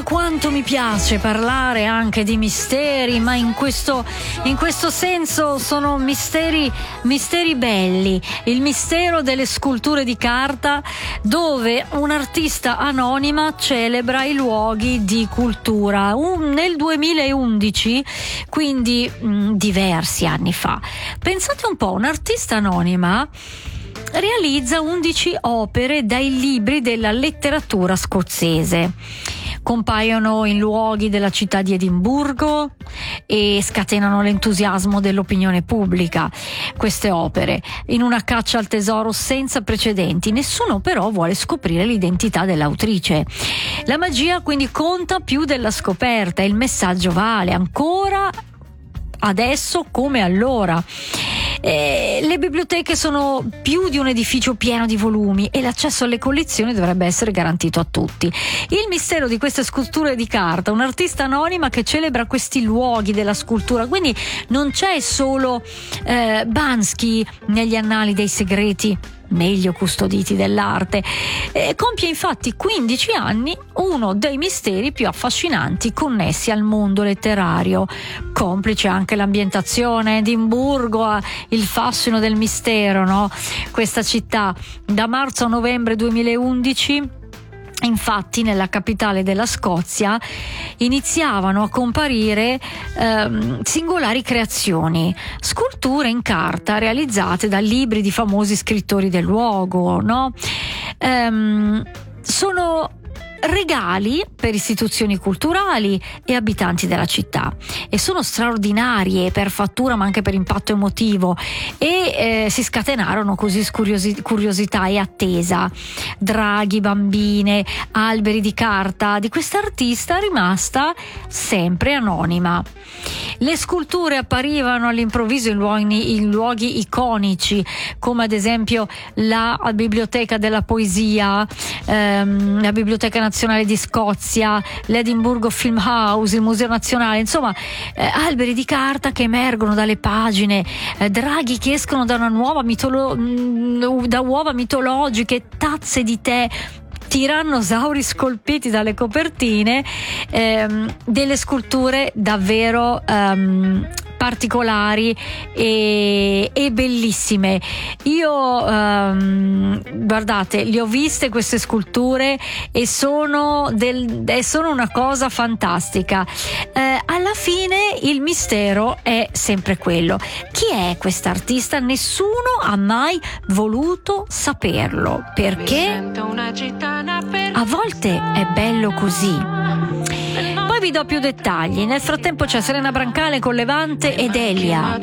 quanto mi piace parlare anche di misteri, ma in questo senso sono misteri belli. Il mistero delle sculture di carta, dove un'artista anonima celebra i luoghi di cultura. Nel 2011, quindi diversi anni fa. Pensate un po', un'artista anonima realizza 11 opere dai libri della letteratura scozzese. Compaiono in luoghi della città di Edimburgo e scatenano l'entusiasmo dell'opinione pubblica. Queste opere, in una caccia al tesoro senza precedenti, nessuno però vuole scoprire l'identità dell'autrice. La magia quindi conta più della scoperta, il messaggio vale ancora adesso come allora. Le biblioteche sono più di un edificio pieno di volumi e l'accesso alle collezioni dovrebbe essere garantito a tutti. Il mistero di queste sculture di carta, un'artista anonima che celebra questi luoghi della scultura, quindi non c'è solo Banksy negli annali dei segreti meglio custoditi dell'arte. Compie infatti 15 anni uno dei misteri più affascinanti connessi al mondo letterario, complice anche l'ambientazione. Edimburgo, il fascino del mistero, no? Questa città, da marzo a novembre 2011, infatti, nella capitale della Scozia iniziavano a comparire singolari creazioni, sculture in carta realizzate da libri di famosi scrittori del luogo, no? Sono regali per istituzioni culturali e abitanti della città, e sono straordinarie per fattura ma anche per impatto emotivo, e si scatenarono così curiosità e attesa. Draghi, bambine, alberi di carta di questa artista rimasta sempre anonima. Le sculture apparivano all'improvviso in luoghi iconici, come ad esempio la Biblioteca della Poesia, la Biblioteca Nazionale di Scozia, l'Edinburgh Film House, il Museo Nazionale. Insomma, alberi di carta che emergono dalle pagine, draghi che escono da uova mitologiche, tazze di tè, tirannosauri scolpiti dalle copertine, delle sculture davvero particolari e bellissime. Io guardate, le ho viste queste sculture e sono una cosa fantastica. Alla fine il mistero è sempre quello: chi è questa artista? Nessuno ha mai voluto saperlo, perché a volte è bello così. Poi vi do più dettagli. Nel frattempo c'è Serena Brancale con Levante ed Elia.